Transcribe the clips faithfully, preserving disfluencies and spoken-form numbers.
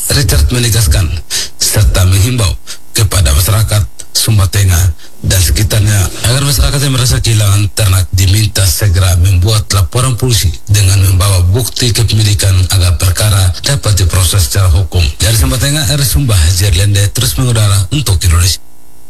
Richard menegaskan serta menghimbau kepada masyarakat Sumba Tengah dan sekitarnya agar masyarakat yang merasa kehilangan ternak diminta segera membuat laporan polisi dengan membawa bukti kepemilikan agar perkara dapat diproses secara hukum. Dari Sumba Tengah, R. Sumba Jerlende terus mengudara untuk Indonesia.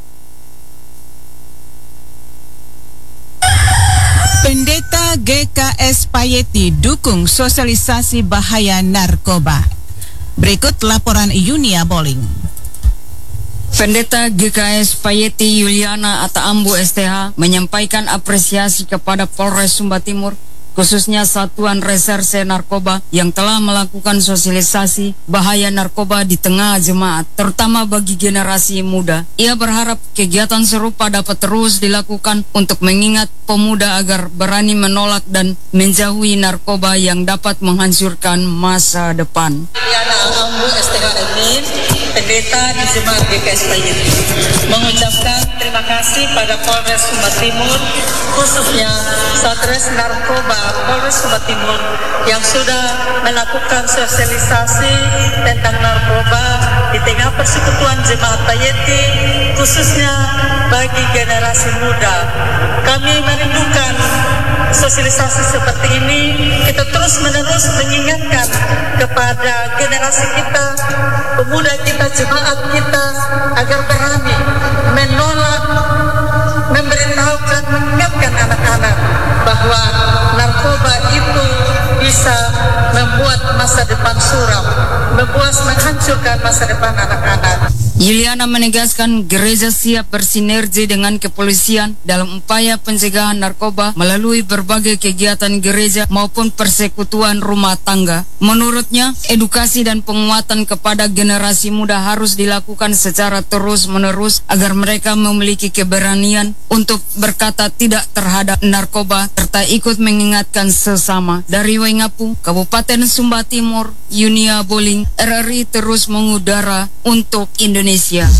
Pendeta G K S Payeti dukung sosialisasi bahaya narkoba. Berikut laporan Yunia Boling. Pendeta G K S Payeti Yuliana Ataambu S T H menyampaikan apresiasi kepada Polres Sumba Timur, khususnya Satuan Reserse Narkoba yang telah melakukan sosialisasi bahaya narkoba di tengah jemaat, terutama bagi generasi muda. Ia berharap kegiatan serupa dapat terus dilakukan untuk mengingat pemuda agar berani menolak dan menjauhi narkoba yang dapat menghancurkan masa depan. Yuliana Ataambu S T H Admin, pendeta di Jemaat G K S Payeti, mengucapkan terima kasih pada Polres Sumba Timur, khususnya Satres Narkoba Polres Sumba Timur yang sudah melakukan sosialisasi tentang narkoba di tengah persekutuan Jemaat Payeti, khususnya bagi generasi muda. Kami merindukan sosialisasi seperti ini. Kita terus menerus mengingatkan kepada generasi kita, pemuda kita, jemaat kita agar berani menolak, memberitahukan, mengingatkan anak-anak bahwa narkoba itu bisa membuat masa depan suram, membuat menghancurkan masa depan anak-anak. Yuliana menegaskan gereja siap bersinergi dengan kepolisian dalam upaya pencegahan narkoba melalui berbagai kegiatan gereja maupun persekutuan rumah tangga. Menurutnya, edukasi dan penguatan kepada generasi muda harus dilakukan secara terus-menerus agar mereka memiliki keberanian untuk berkata tidak terhadap narkoba serta ikut mengingatkan sesama. Dari Waingapu, Kabupaten Sumba Timur, Yunia Boling, R R I terus mengudara untuk Indonesia. Indonesia.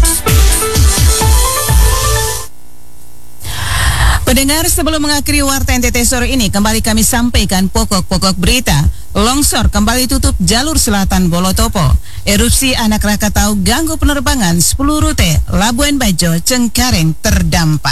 Pendengar, sebelum mengakhiri Warta N T T sore ini, kembali kami sampaikan pokok-pokok berita. Longsor kembali tutup jalur selatan Bolotopo. Erupsi anak Krakatau ganggu penerbangan sepuluh rute Labuan Bajo Cengkareng terdampak.